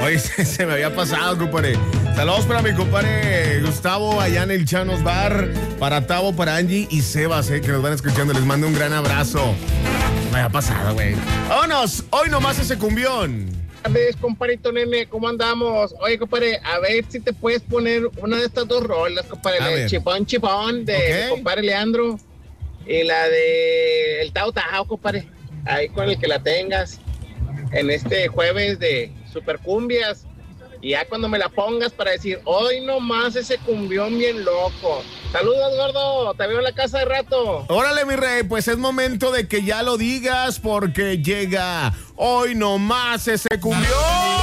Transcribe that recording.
Oye, se me había pasado, compadre. Saludos para mi compadre Gustavo allá en el Chanos Bar, para Tavo, para Angie y Sebas, que nos van escuchando. Les mando un gran abrazo. Me había pasado, güey. Vámonos, hoy nomás ese cumbión. Buenas, compadrito nene, ¿cómo andamos? Oye, compadre, a ver si te puedes poner una de estas dos rolas, compadre. La de Chipón Chipón, de mi compadre Leandro, y la de El Tao Tao, compadre. Ahí con el que la tengas en este jueves de Supercumbias. Y ya cuando me la pongas para decir, hoy nomás ese cumbión bien loco. Saludos, gordo, te veo en la casa de rato. Órale, mi rey, pues es momento de que ya lo digas porque llega hoy nomás ese cumbión.